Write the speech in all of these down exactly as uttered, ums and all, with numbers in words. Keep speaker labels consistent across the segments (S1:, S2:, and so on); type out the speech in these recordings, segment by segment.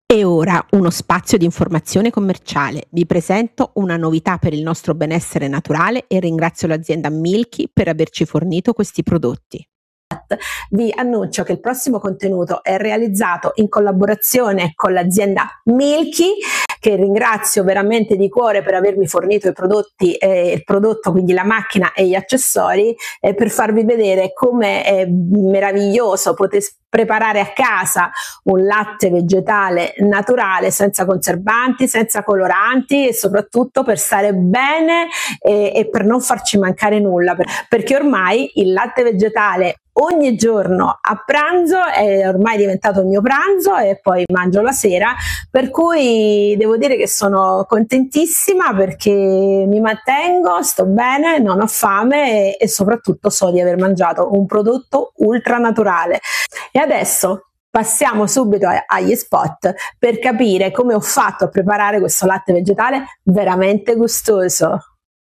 S1: E ora uno spazio di informazione commerciale. Vi presento una novità per il nostro benessere naturale e ringrazio l'azienda Milky per averci fornito questi prodotti. Vi annuncio che il prossimo contenuto è realizzato in collaborazione con l'azienda Milky, che ringrazio veramente di cuore per avermi fornito i prodotti, eh, il prodotto, quindi la macchina e gli accessori, eh, per farvi vedere come è meraviglioso poter preparare a casa un latte vegetale naturale, senza conservanti, senza coloranti e soprattutto per stare bene e, e per non farci mancare nulla, perché ormai il latte vegetale ogni giorno a pranzo è ormai diventato il mio pranzo e poi mangio la sera, per cui devo dire che sono contentissima perché mi mantengo, sto bene, non ho fame e, e soprattutto so di aver mangiato un prodotto ultra naturale. E adesso passiamo subito agli spot per capire come ho fatto a preparare questo latte vegetale veramente gustoso.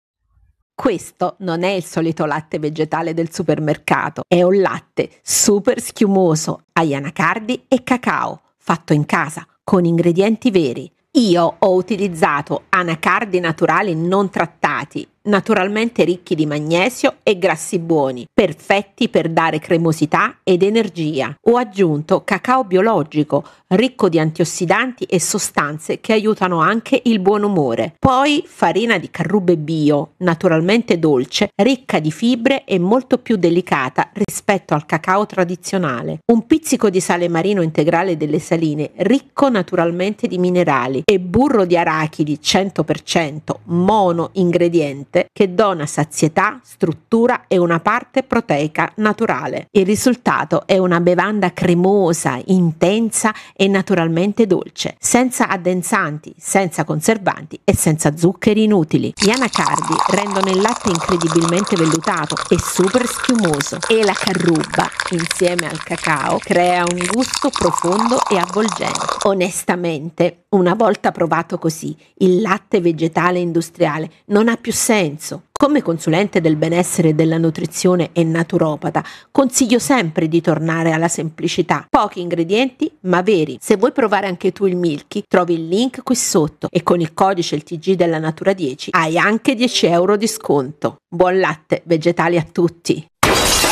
S1: Questo non è il solito latte vegetale del supermercato, è un latte super schiumoso agli anacardi e cacao, fatto in casa con ingredienti veri. Io ho utilizzato anacardi naturali non trattati, naturalmente ricchi di magnesio e grassi buoni, perfetti per dare cremosità ed energia. Ho aggiunto cacao biologico, ricco di antiossidanti e sostanze che aiutano anche il buon umore. Poi farina di carrube bio, naturalmente dolce, ricca di fibre e molto più delicata rispetto al cacao tradizionale. Un pizzico di sale marino integrale delle saline, ricco naturalmente di minerali, e burro di arachidi cento per cento mono ingrediente che dona sazietà, struttura e una parte proteica naturale. Il risultato è una bevanda cremosa, intensa e naturalmente dolce, senza addensanti, senza conservanti e senza zuccheri inutili. Gli anacardi rendono il latte incredibilmente vellutato e super schiumoso e la carruba, insieme al cacao, crea un gusto profondo e avvolgente. Onestamente, una volta provato così, il latte vegetale industriale non ha più senso. Come consulente del benessere e della nutrizione e naturopata, consiglio sempre di tornare alla semplicità. Pochi ingredienti, ma veri. Se vuoi provare anche tu il Milky, trovi il link qui sotto e con il codice il T G della Natura dieci hai anche dieci euro di sconto. Buon latte vegetali a tutti!